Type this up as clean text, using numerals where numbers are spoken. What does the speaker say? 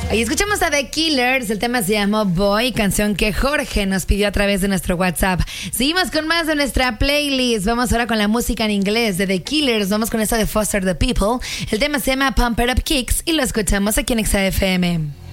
Ahí escuchamos a The Killers, el tema se llamó Boy, canción que Jorge nos pidió a través de nuestro WhatsApp. Seguimos con más de nuestra playlist, vamos ahora con la música en inglés de The Killers, vamos con esta de Foster the People. El tema se llama Pump It Up Kicks y lo escuchamos aquí en XFM.